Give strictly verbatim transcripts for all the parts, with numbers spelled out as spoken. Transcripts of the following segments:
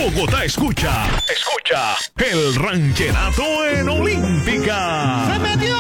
Bogotá escucha, escucha el rancherato en Olímpica. ¡Se metió!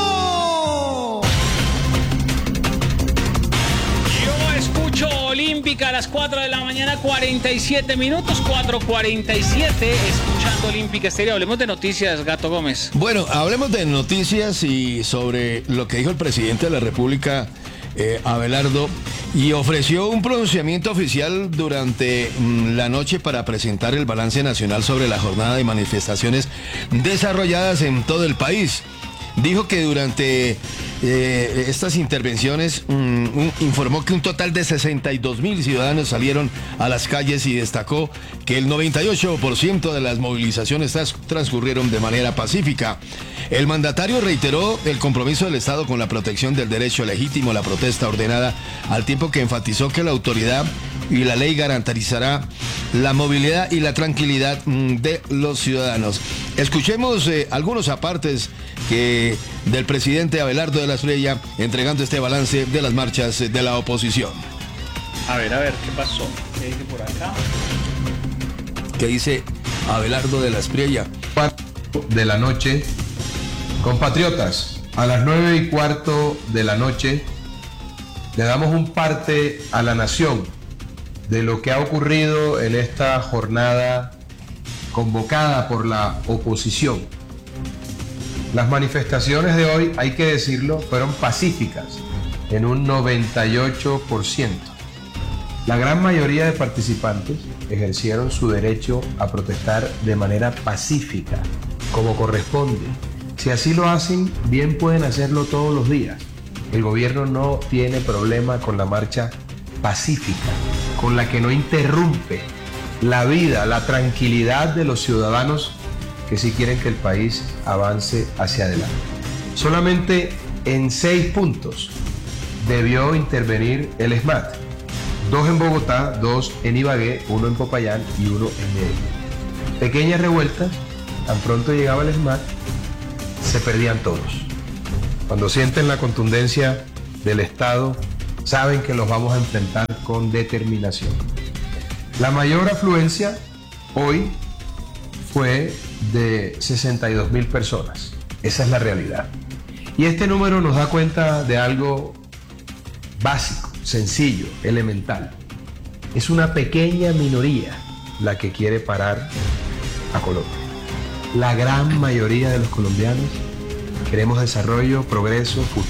Yo escucho Olímpica a las cuatro de la mañana, cuarenta y siete minutos, cuatro cuarenta y siete, escuchando Olímpica Estéreo. Hablemos de noticias, Gato Gómez. Bueno, hablemos de noticias y sobre lo que dijo el presidente de la República, eh, Abelardo, y ofreció un pronunciamiento oficial durante mmm, la noche para presentar el balance nacional sobre la jornada de manifestaciones desarrolladas en todo el país. Dijo que durante eh, estas intervenciones mmm, un, informó que un total de sesenta y dos mil ciudadanos salieron a las calles y destacó que el noventa y ocho por ciento de las movilizaciones tras, transcurrieron de manera pacífica. El mandatario reiteró el compromiso del Estado con la protección del derecho legítimo a la protesta ordenada, al tiempo que enfatizó que la autoridad y la ley garantizará la movilidad y la tranquilidad de los ciudadanos. Escuchemos eh, algunos apartes que del presidente Abelardo de la Espriella entregando este balance de las marchas de la oposición. A ver, a ver, ¿qué pasó? ¿Qué dice por acá? ¿Qué dice Abelardo de la Espriella? De la noche, compatriotas, a las nueve y cuarto de la noche le damos un parte a la nación de lo que ha ocurrido en esta jornada convocada por la oposición. Las manifestaciones de hoy, hay que decirlo, fueron pacíficas en un noventa y ocho por ciento. La gran mayoría de participantes ejercieron su derecho a protestar de manera pacífica, como corresponde. Si así lo hacen, bien pueden hacerlo todos los días. El gobierno no tiene problema con la marcha pacífica, con la que no interrumpe la vida, la tranquilidad de los ciudadanos que sí quieren que el país avance hacia adelante. Solamente en seis puntos debió intervenir el ESMAD. Dos en Bogotá, dos en Ibagué, uno en Popayán y uno en Medellín. Pequeñas revueltas, tan pronto llegaba el ESMAD, se perdían todos. Cuando sienten la contundencia del Estado, saben que los vamos a enfrentar con determinación. La mayor afluencia hoy fue de sesenta y dos mil personas. Esa es la realidad. Y este número nos da cuenta de algo básico, sencillo, elemental. Es una pequeña minoría la que quiere parar a Colombia. La gran mayoría de los colombianos queremos desarrollo, progreso, futuro.